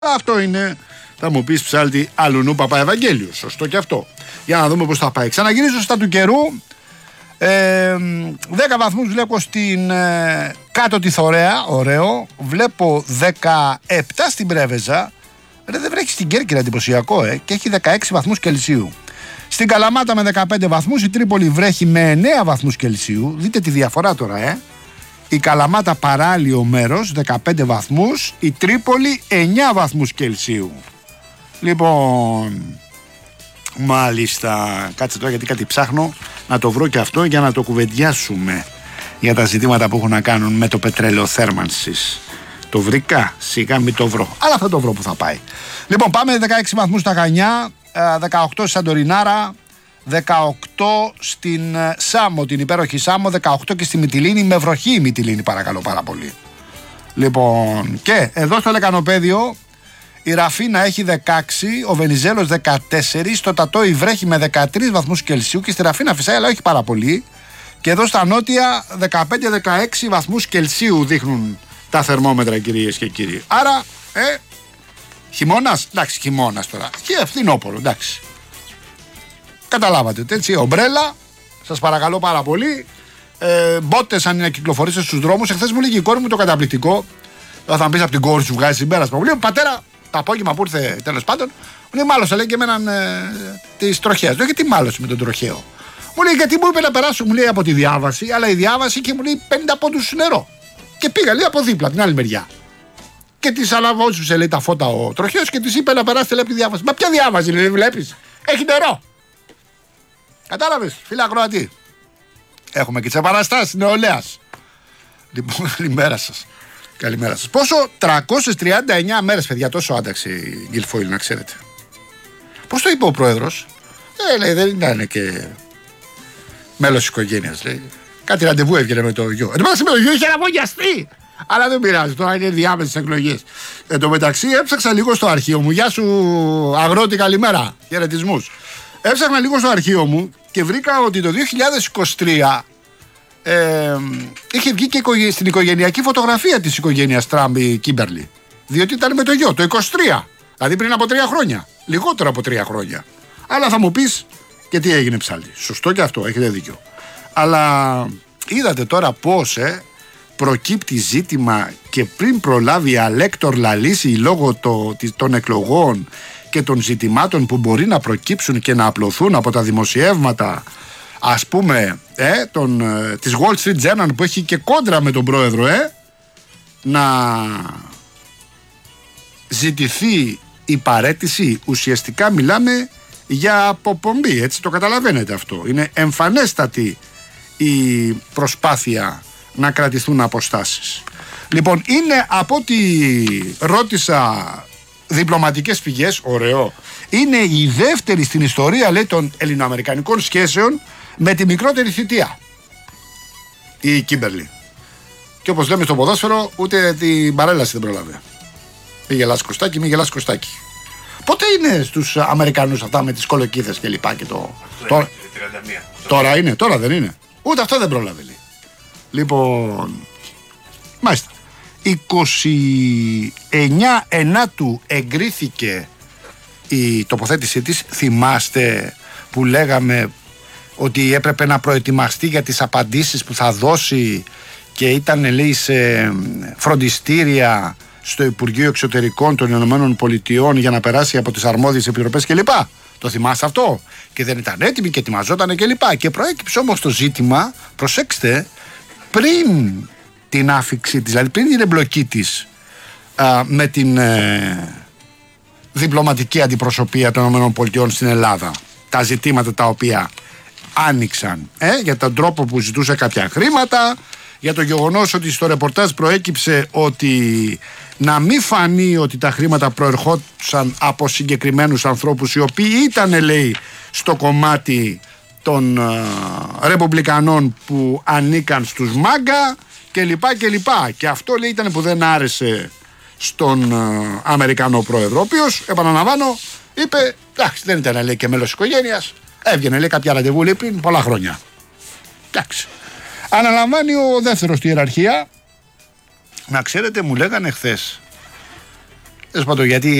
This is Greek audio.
Αυτό είναι, θα μου πεις ψάλτη αλουνού Παπαευαγγέλιο. Σωστό και αυτό. Για να δούμε πώς θα πάει. Ξαναγυρίζω στα του καιρού. 10 βαθμούς βλέπω στην κάτω τη Θωρέα. Ωραίο. Βλέπω 17 στην Πρέβεζα. Δεν βρέχει στην Κέρκυρα, εντυπωσιακό, και έχει 16 βαθμούς Κελσίου. Στην Καλαμάτα με 15 βαθμούς. Η Τρίπολη βρέχει με 9 βαθμούς Κελσίου. Δείτε τη διαφορά τώρα, Η Καλαμάτα παράλιο μέρος 15 βαθμούς. Η Τρίπολη 9 βαθμούς Κελσίου. Λοιπόν, μάλιστα. Κάτσε τώρα γιατί κάτι ψάχνω να το βρω και αυτό για να το κουβεντιάσουμε για τα ζητήματα που έχουν να κάνουν με το πετρέλαιο θέρμανσης. Το βρήκα, σιγά μην το βρω, αλλά θα το βρω που θα πάει. Λοιπόν, πάμε 16 βαθμούς στα Χανιά, 18 στη Σαντορινάρα, 18 στην Σάμο, την υπέροχη Σάμο, 18 και στη Μυτιλήνη, με βροχή η Μυτιλήνη, παρακαλώ πάρα πολύ. Λοιπόν, και εδώ στο Λεκανοπέδιο η Ραφίνα έχει 16, ο Βενιζέλος 14, στο Τατόι βρέχει με 13 βαθμούς Κελσίου και στη Ραφίνα φυσάει, αλλά όχι πάρα πολύ. Και εδώ στα νότια 15-16 βαθμούς Κελσίου δείχνουν τα θερμόμετρα, κυρίες και κύριοι. Άρα, χειμώνας, εντάξει, χειμώνας τώρα. Και φθινόπωρο, εντάξει. Καταλάβατε, έτσι, ομπρέλα, σας παρακαλώ πάρα πολύ. Μπότες αν είναι να κυκλοφορήσετε στους δρόμους. Εχθές μου λέγει η κόρη μου το καταπληκτικό. Θα μου πεις από την κόρη σου βγάζει συμπέρασμα. Μου λέει, πατέρα, το απόγευμα που ήρθε τέλος πάντων, μου λέει, μάλωσα, λέει και εμέναν της τροχέας. Λέω, γιατί μάλωσε με τον τροχαίο? Μου λέει, γιατί μου είπε να περάσω, μου λέει, από τη διάβαση, αλλά η διάβαση και μου λέει 50 πόντους νερό. Και πήγα, λέει, από δίπλα, την άλλη μεριά. Και τη αναβόζουσε, λέει, τα φώτα ο τροχέος και τη είπε να περάσετε, λέει, από τη διάβαση. Μα ποια διάβαση, λέει, βλέπεις? Έχει νερό. Κατάλαβες, φίλε ακροατή. Έχουμε και τις επαναστάσεις νεολαίας. Λοιπόν, καλημέρα σας. Καλημέρα σας. Πόσο? 339 μέρες, παιδιά, τόσο άνταξε η Γκυλφόιλ, να ξέρετε. Πώς το είπε ο πρόεδρος? Λέει, δεν ήταν και μέλος της οικογένειας, λέει. Κάτι ραντεβού έβγαινε με το γιο. Εν τω μεταξύ με το γιο είχε αναβογιαστεί. Αλλά δεν πειράζει, τώρα είναι διάμεσες εκλογές. Εν τω μεταξύ έψαξα λίγο στο αρχείο μου. Γεια σου, αγρότη, καλημέρα. Χαιρετισμούς. Έψαχνα λίγο στο αρχείο μου και βρήκα ότι το 2023 είχε βγει και στην οικογενειακή φωτογραφία της οικογένειας Τραμπ η Κίμπερλι. Διότι ήταν με το γιο, το 23. Δηλαδή πριν από 3 χρόνια. Λιγότερο από 3 χρόνια. Αλλά θα μου πεις και τι έγινε, ψάλτη. Σωστό και αυτό, έχετε δίκιο. Αλλά είδατε τώρα πώς προκύπτει ζήτημα και πριν προλάβει η Αλέκτορ λαλήσει λόγω των εκλογών και των ζητημάτων που μπορεί να προκύψουν και να απλωθούν από τα δημοσιεύματα, ας πούμε, της Wall Street Journal που έχει και κόντρα με τον πρόεδρο, να ζητηθεί η παραίτηση. Ουσιαστικά μιλάμε για αποπομπή, έτσι το καταλαβαίνετε αυτό. Είναι εμφανέστατη η προσπάθεια να κρατηθούν αποστάσεις. Λοιπόν, είναι από ό,τι ρώτησα διπλωματικές πηγές, ωραίο, είναι η δεύτερη στην ιστορία, λέει, των ελληνοαμερικανικών σχέσεων με τη μικρότερη θητεία η Κίμπερλι. Και όπως λέμε στο ποδόσφαιρο, ούτε την παρέλαση δεν πρόλαβε. Μη γελάς Κωστάκη, μη γελάς Κωστάκη. Πότε είναι στους Αμερικανούς αυτά με τις κολοκύθες και λοιπά και το... Τώρα είναι, τώρα δεν είναι. Ούτε αυτό δεν πρόλαβε, λέει. Λοιπόν, μάλιστα. 29 Ενάτου εγκρίθηκε η τοποθέτησή της. Θυμάστε που λέγαμε ότι έπρεπε να προετοιμαστεί για τις απαντήσεις που θα δώσει και ήταν, λέει, σε φροντιστήρια στο Υπουργείο Εξωτερικών των Ηνωμένων Πολιτειών για να περάσει από τις αρμόδιες επιτροπές κλπ. Το θυμάστε αυτό? Και δεν ήταν έτοιμη και ετοιμαζόταν κλπ. Και προέκυψε όμως το ζήτημα, προσέξτε, πριν την άφηξη της, δηλαδή πριν την εμπλοκή της με την διπλωματική αντιπροσωπεία των ΗΠΑ στην Ελλάδα, τα ζητήματα τα οποία άνοιξαν για τον τρόπο που ζητούσε κάποια χρήματα, για το γεγονός ότι στο ρεπορτάζ προέκυψε ότι να μην φανεί ότι τα χρήματα προερχόντουσαν από συγκεκριμένους ανθρώπους οι οποίοι ήταν, λέει, στο κομμάτι των ρεπουμπλικανών που ανήκαν στους ΜΑΓΚΑ κλπ. Και αυτό, λέει, ήταν που δεν άρεσε στον Αμερικανό πρόεδρο, ο οποίος, επαναλαμβάνω, είπε, εντάξει, δεν ήταν, λέει, και μέλος της οικογένειας, έβγαινε, λέει, κάποια ραντεβού, λέει, πριν πολλά χρόνια. Εντάξει. Αναλαμβάνει ο δεύτερος στη ιεραρχία. Να ξέρετε, μου λέγανε χθες Τέλος πάντων, γιατί